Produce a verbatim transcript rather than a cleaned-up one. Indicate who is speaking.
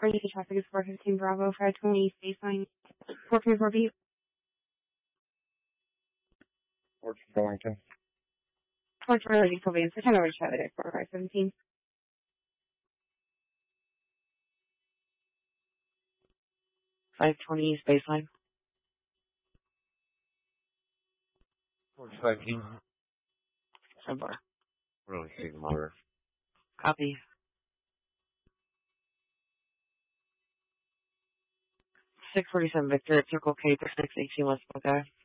Speaker 1: According to traffic is four fifteen Bravo, five twenty East Baseline, four twenty-four B.
Speaker 2: Fort Burlington.
Speaker 1: Fort Burlington, Pennsylvania. So ten over to Charlie, four five seventeen.
Speaker 3: five twenty East Baseline.
Speaker 2: Fort seventeen.
Speaker 3: Sidebar.
Speaker 2: Really seeing motor.
Speaker 3: Copy. six forty-seven Victor at Circle K, six eighteen West Buckeye.